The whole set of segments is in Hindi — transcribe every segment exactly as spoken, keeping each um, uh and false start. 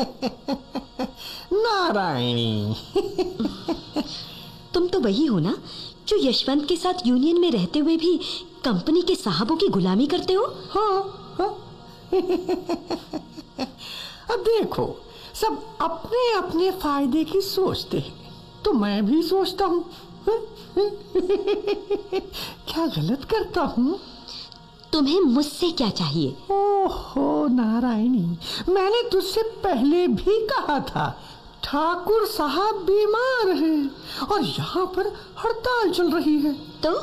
नारायणी। तुम तो वही हो ना जो यशवंत के साथ यूनियन में रहते हुए भी कंपनी के साहबों की गुलामी करते हो। हाँ, हाँ। अब देखो, सब अपने अपने फायदे की सोचते हैं, तो मैं भी सोचता हूँ। क्या गलत करता हूँ? तुम्हें मुझसे क्या चाहिए? ओहो नारायणी, मैंने तुझसे पहले भी कहा था ठाकुर साहब बीमार हैं और यहाँ पर हड़ताल चल रही है। तो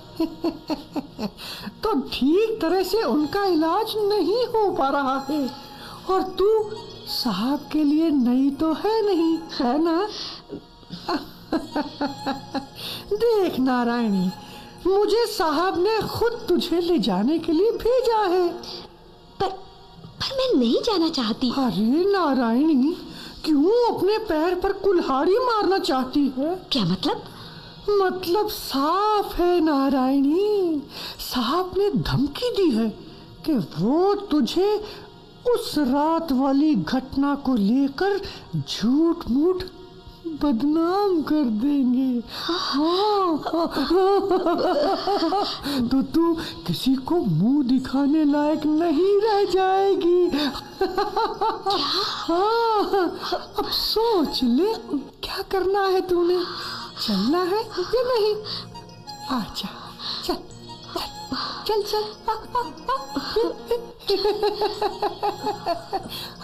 तो ठीक तरह से उनका इलाज नहीं हो पा रहा है और तू साहब के लिए नई तो है नहीं, है ना? देख नारायणी, मुझे साहब ने खुद तुझे ले जाने के लिए भेजा है। पर पर मैं नहीं जाना चाहती। अरे नारायणी, क्यों अपने पैर पर कुल्हाड़ी मारना चाहती है? क्या मतलब? मतलब साफ है नारायणी, साहब ने धमकी दी है कि वो तुझे उस रात वाली घटना को लेकर झूठ मूठ बदनाम कर देंगे। हाँ। तो तू किसी को मुंह दिखाने लायक नहीं रह जाएगी। हाँ, अब सोच ले क्या करना है तूने, चलना है या नहीं? आजा, चल चल चल चल।